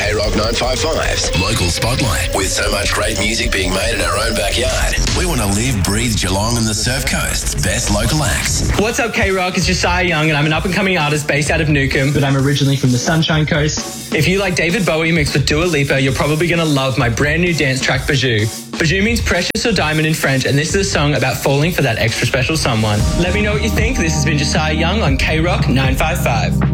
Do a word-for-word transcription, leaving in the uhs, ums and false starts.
K Rock nine fifty-five's Local Spotlight. With so much great music being made in our own backyard, we want to live, breathe Geelong and the Surf Coast's best local acts. What's up, K Rock? It's Josiah Young, and I'm an up-and-coming artist based out of Newcomb, but I'm originally from the Sunshine Coast. If you like David Bowie mixed with Dua Lipa, you're probably going to love my brand new dance track, Bajou. Bajou means precious or diamond in French, and this is a song about falling for that extra special someone. Let me know what you think. This has been Josiah Young on K Rock nine fifty-five.